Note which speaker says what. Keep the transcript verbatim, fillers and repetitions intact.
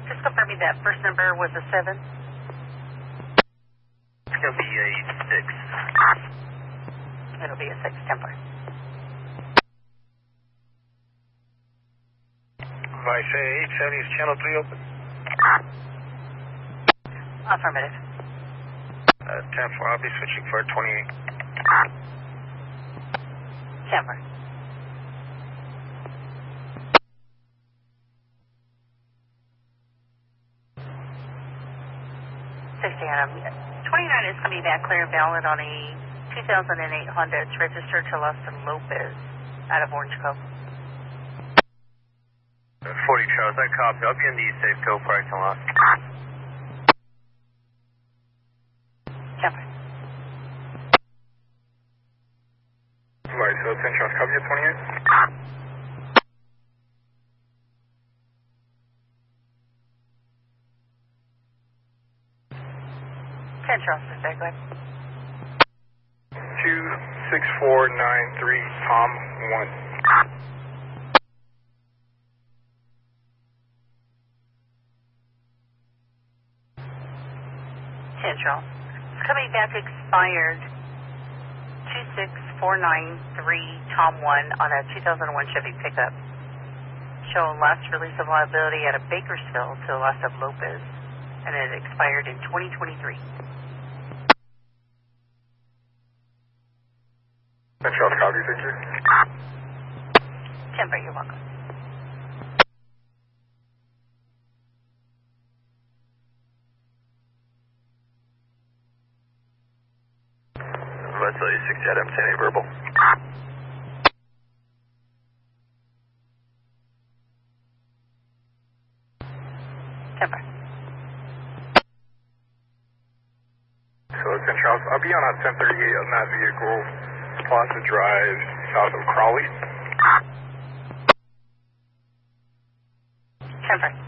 Speaker 1: Just confirm me that first number was a seven.
Speaker 2: It's going to be a six.
Speaker 1: It'll be a six, temper.
Speaker 2: Vice eight seventy is channel three open.
Speaker 1: Affirmative.
Speaker 2: Uh, ten four, I'll be switching for twenty-eight.
Speaker 1: Temper. sixty, Adam. twenty-nine is coming back clear and valid on a two thousand eight Honda. It's registered to Lawson Lopez out of Orange Cove.
Speaker 2: forty Charles, I copy. I'll be in the Safeco parking lot.
Speaker 1: Temper.
Speaker 2: Right, so ten Charles, copy at twenty-eight.
Speaker 1: ten Charles is back, go ahead.
Speaker 2: two six four nine three, Tom one.
Speaker 1: ten Charles. It's coming back expired two six four nine three, Tom one on a two thousand one Chevy pickup. Show last release of liability out of Bakersfield to Los of Lopez, and it expired in twenty twenty-three.
Speaker 2: ten Charles, copy, thank you.
Speaker 1: Temper, you're welcome.
Speaker 2: Let's tell you six Adam ten eight verbal.
Speaker 1: Temper.
Speaker 2: So ten Charles, I'll be on a ten thirty-eight on that vehicle, Plaza Drive, south of Crawley.
Speaker 1: Temper.